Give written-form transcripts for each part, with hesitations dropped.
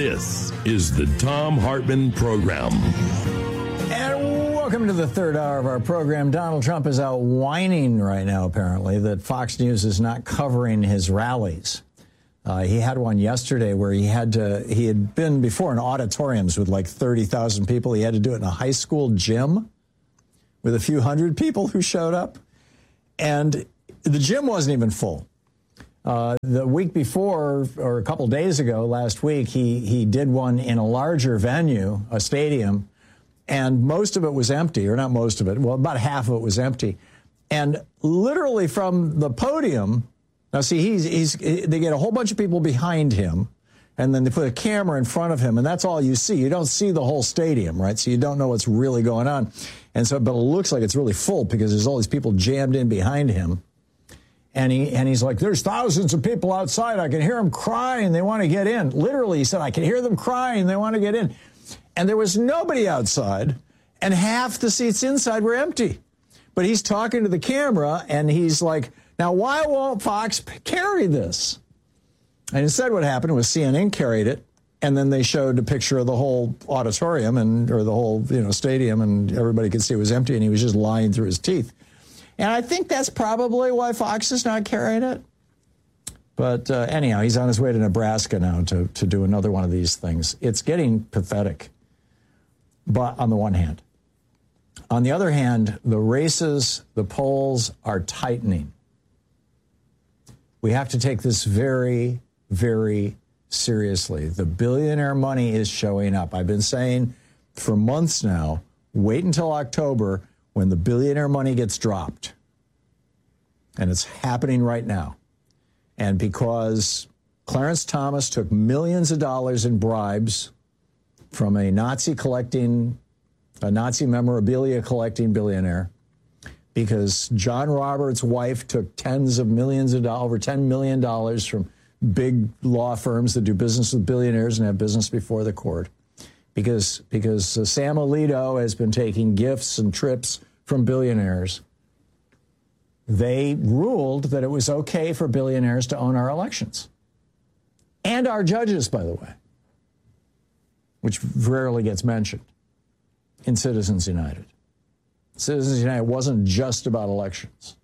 This is the Thom Hartmann Program. And welcome to the third hour of our program. Donald Trump is out whining right now, apparently, that Fox News is not covering his rallies. He had one yesterday where he had been before in auditoriums with like 30,000 people. He had to do it in a high school gym with a few hundred people who showed up. And the gym wasn't even full. The week before, or a couple days ago, last week, he did one in a larger venue, a stadium, and most of it was empty, or not most of it, well, about half of it was empty. And literally from the podium, now see, they get a whole bunch of people behind him, and then they put a camera in front of him, and that's all you see. You don't see the whole stadium, right? So you don't know what's really going on. And so, but it looks like it's really full because there's all these people jammed in behind him. And he's like, there's thousands of people outside. I can hear them crying. They want to get in. Literally, he said, I can hear them crying. They want to get in. And there was nobody outside, and half the seats inside were empty. But he's talking to the camera, and he's like, now, why won't Fox carry this? And instead what happened was CNN carried it, and then they showed a picture of the whole auditorium or the whole stadium, and everybody could see it was empty, and he was just lying through his teeth. And I think that's probably why Fox is not carrying it. But anyhow, he's on his way to Nebraska now to do another one of these things. It's getting pathetic, but on the one hand. On the other hand, the races, the polls are tightening. We have to take this very, very seriously. The billionaire money is showing up. I've been saying for months now, wait until October when the billionaire money gets dropped. And it's happening right now. And because Clarence Thomas took millions of dollars in bribes from a Nazi memorabilia collecting billionaire, because John Roberts' wife took tens of millions of dollars, over $10 million from big law firms that do business with billionaires and have business before the court. Because Sam Alito has been taking gifts and trips from billionaires. They ruled that it was okay for billionaires to own our elections. And our judges, by the way, which rarely gets mentioned in Citizens United. Citizens United wasn't just about elections.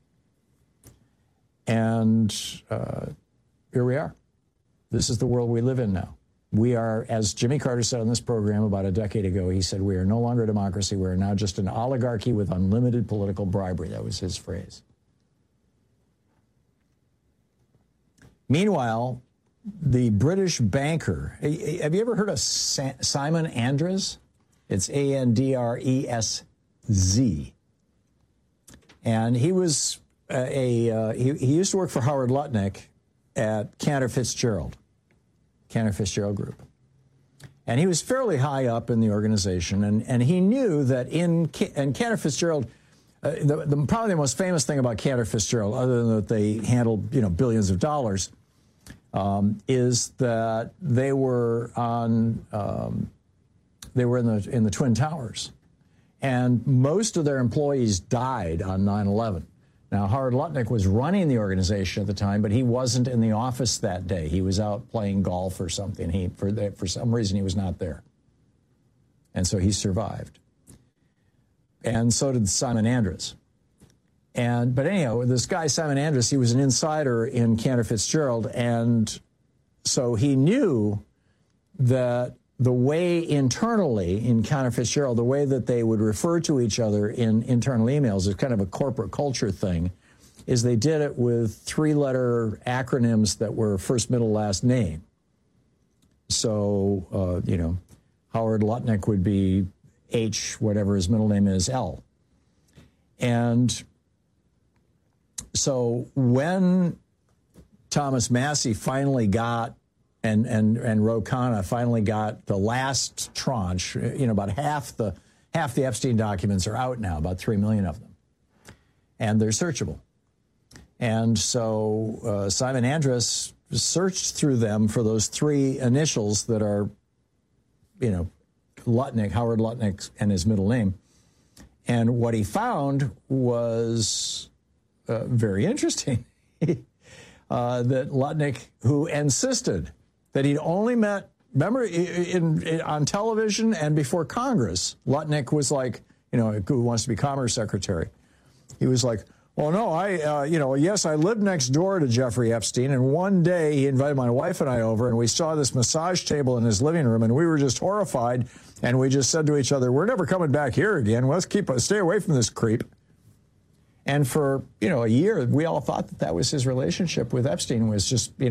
And here we are. This is the world we live in now. We are, as Jimmy Carter said on this program about a decade ago, he said, we are no longer a democracy. We are now just an oligarchy with unlimited political bribery. That was his phrase. Meanwhile, the British banker, have you ever heard of Simon Andres? It's Andresz. And he was he used to work for Howard Lutnick at Cantor Fitzgerald Group. And he was fairly high up in the organization, and he knew that in Cantor Fitzgerald, probably the most famous thing about Cantor Fitzgerald, other than that they handled billions of dollars, is that they were in the Twin Towers, and most of their employees died on 9/11. Now, Howard Lutnick was running the organization at the time, but he wasn't in the office that day. He was out playing golf or something. For some reason, he was not there. And so he survived. And so did Simon Andres. But anyhow, this guy, Simon Andres, he was an insider in Cantor Fitzgerald. And so he knew that the way internally in Cantor Fitzgerald, the way that they would refer to each other in internal emails is kind of a corporate culture thing, is they did it with three-letter acronyms that were first, middle, last name. So, Howard Lutnick would be H, whatever his middle name is, L. And so when Thomas Massie finally got and Ro Khanna finally got the last tranche, about half the Epstein documents are out now, about 3 million of them, and they're searchable. And so Simon Andres searched through them for those three initials that are, Lutnick, Howard Lutnick, and his middle name. And what he found was very interesting. That Lutnick, who insisted that he'd only met Remember, on television and before Congress, Lutnick was like, who wants to be Commerce Secretary. He was like, well, no, yes, I lived next door to Jeffrey Epstein, and one day he invited my wife and I over, and we saw this massage table in his living room, and we were just horrified, and we just said to each other, we're never coming back here again. Let's stay away from this creep. And for, a year, we all thought that was his relationship with Epstein, was just,